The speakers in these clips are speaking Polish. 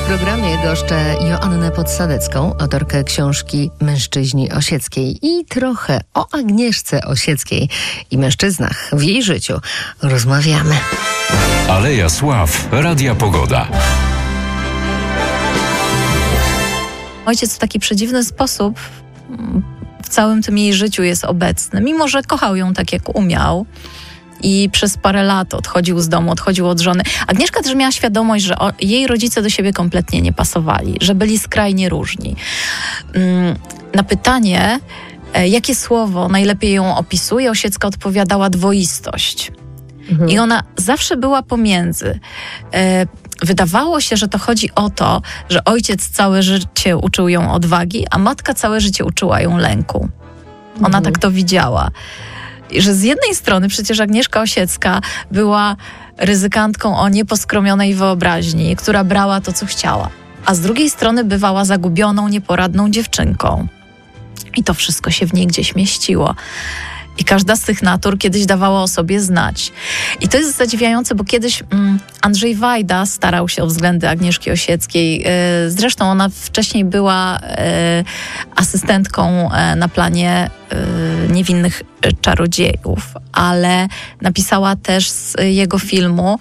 programie goszczę Joannę Podsadecką, autorkę książki Mężczyźni Osieckiej i trochę o Agnieszce Osieckiej i mężczyznach w jej życiu rozmawiamy. Aleja Sław, Radia Pogoda. Ojciec w taki przedziwny sposób w całym tym jej życiu jest obecny, mimo że kochał ją tak, jak umiał. I przez parę lat odchodził z domu, odchodził od żony. Agnieszka też miała świadomość, że jej rodzice do siebie kompletnie nie pasowali, że byli skrajnie różni. Na pytanie, jakie słowo najlepiej ją opisuje, Osiecka odpowiadała: dwoistość. I ona zawsze była pomiędzy. Wydawało się, że to chodzi o to, że ojciec całe życie uczył ją odwagi, a matka całe życie uczyła ją lęku. Ona tak to widziała. I że z jednej strony przecież Agnieszka Osiecka była ryzykantką o nieposkromionej wyobraźni, która brała to, co chciała. A z drugiej strony bywała zagubioną, nieporadną dziewczynką. I to wszystko się w niej gdzieś mieściło. I każda z tych natur kiedyś dawała o sobie znać. I to jest zadziwiające, bo kiedyś Andrzej Wajda starał się o względy Agnieszki Osieckiej. Zresztą ona wcześniej była asystentką na planie Niewinnych Czarodziejów, ale napisała też z jego filmu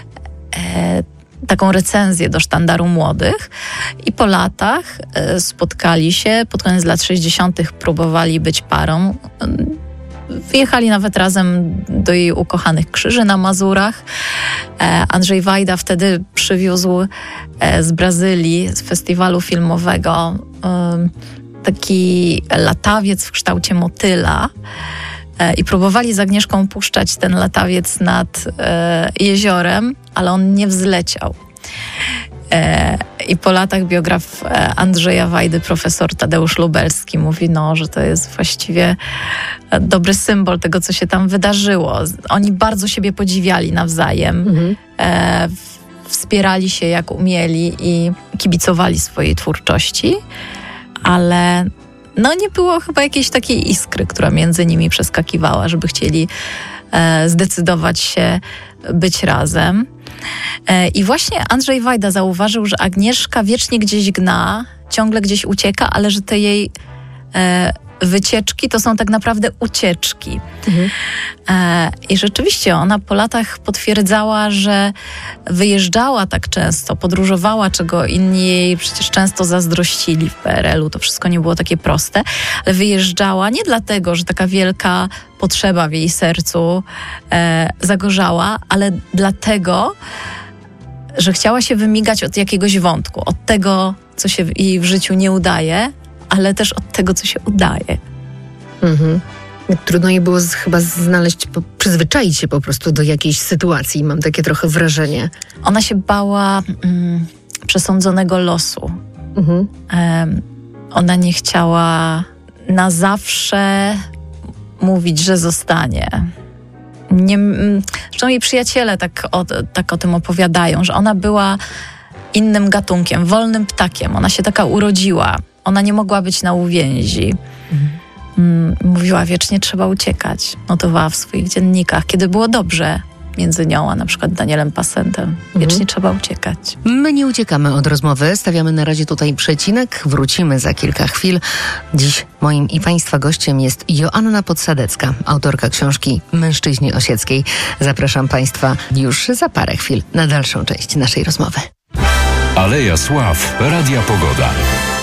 taką recenzję do Sztandaru Młodych i po latach spotkali się, pod koniec lat 60. próbowali być parą. Wyjechali nawet razem do jej ukochanych Krzyży na Mazurach. Andrzej Wajda wtedy przywiózł z Brazylii, z festiwalu filmowego, taki latawiec w kształcie motyla i próbowali z Agnieszką puszczać ten latawiec nad jeziorem, ale on nie wzleciał. I po latach biograf Andrzeja Wajdy, profesor Tadeusz Lubelski, mówi, że to jest właściwie dobry symbol tego, co się tam wydarzyło. Oni bardzo siebie podziwiali nawzajem, wspierali się jak umieli i kibicowali swojej twórczości, ale nie było chyba jakiejś takiej iskry, która między nimi przeskakiwała, żeby chcieli zdecydować się być razem. I właśnie Andrzej Wajda zauważył, że Agnieszka wiecznie gdzieś gna, ciągle gdzieś ucieka, ale że te jej wycieczki to są tak naprawdę ucieczki. I rzeczywiście ona po latach potwierdzała, że wyjeżdżała tak często, podróżowała, czego inni jej przecież często zazdrościli w PRL-u. To wszystko nie było takie proste, ale wyjeżdżała nie dlatego, że taka wielka potrzeba w jej sercu zagorzała, ale dlatego, że chciała się wymigać od jakiegoś wątku, od tego, co się jej w życiu nie udaje, ale też od tego, co się udaje. Trudno jej było chyba przyzwyczaić się po prostu do jakiejś sytuacji. Mam takie trochę wrażenie. Ona się bała przesądzonego losu. Ona nie chciała na zawsze mówić, że zostanie. Zresztą jej przyjaciele tak o tym opowiadają, że ona była innym gatunkiem, wolnym ptakiem. Ona się taka urodziła. Ona nie mogła być na uwięzi. Mówiła, wiecznie trzeba uciekać. Notowała w swoich dziennikach, kiedy było dobrze między nią a na przykład Danielem Passentem. Wiecznie trzeba uciekać. My nie uciekamy od rozmowy. Stawiamy na razie tutaj przecinek. Wrócimy za kilka chwil. Dziś moim i Państwa gościem jest Joanna Podsadecka, autorka książki Mężczyźni Osieckiej. Zapraszam Państwa już za parę chwil na dalszą część naszej rozmowy. Aleja Sław, Radia Pogoda.